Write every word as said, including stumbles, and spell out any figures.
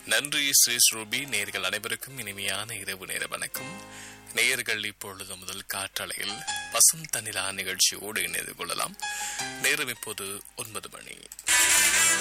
நன்றி ஸ்ரீ ஸ்ரூபி. நேயர்கள் அனைவருக்கும் இனிமையான இரவு நேர வணக்கம். நேயர்கள் இப்பொழுது முதல் காற்றலையில் பசும் தனிலா நிகழ்ச்சியோடு இணைந்து கொள்ளலாம். நேரம் இப்போது ஒன்பது மணி.